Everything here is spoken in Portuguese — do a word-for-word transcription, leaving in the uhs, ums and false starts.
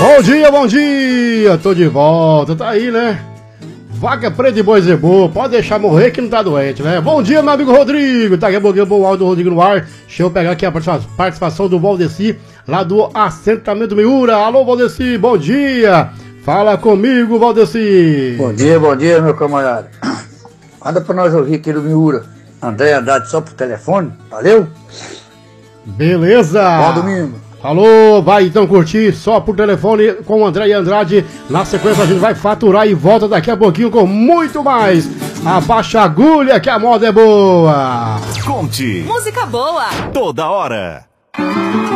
Bom dia, bom dia, tô de volta, tá aí, né? Vaca preta e boi zebu, pode deixar morrer que não tá doente, né? Bom dia, meu amigo Rodrigo, tá aqui a pouquinho o áudio do Rodrigo no ar. Deixa eu pegar aqui a participação do Valdeci, lá do assentamento Miura. Alô, Valdeci, bom dia, fala comigo, Valdeci. Bom dia, bom dia, meu camarada. Manda pra nós ouvir aqui do Miura, André Andrade só por telefone, valeu? Beleza. Bom domingo. Alô, vai então curtir só por telefone com o André Andrade. Na sequência a gente vai faturar e volta daqui a pouquinho com muito mais. Abaixa a agulha que a moda é boa. Conte. Música boa. Toda hora.